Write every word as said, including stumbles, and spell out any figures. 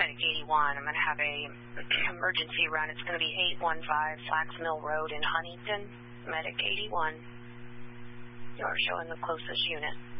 Medic eighty-one. I'm going to have a emergency run. It's going to be eight one five Flax Mill Road in Huntington. Medic eighty-one. You are showing the closest unit.